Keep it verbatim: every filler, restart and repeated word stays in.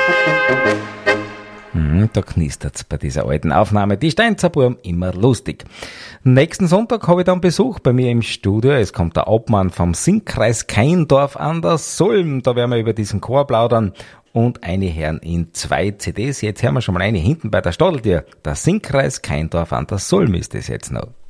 Hm, da knistert's bei dieser alten Aufnahme. Die Steinzerburm immer lustig. Nächsten Sonntag habe ich dann Besuch bei mir im Studio. Es kommt der Obmann vom Singkreis Keindorf an der Sulm. Da werden wir über diesen Chor plaudern und eine hören in zwei C Ds. Jetzt hören wir schon mal eine hinten bei der Stadeltür. Der Singkreis Keindorf an der Sulm ist das jetzt noch.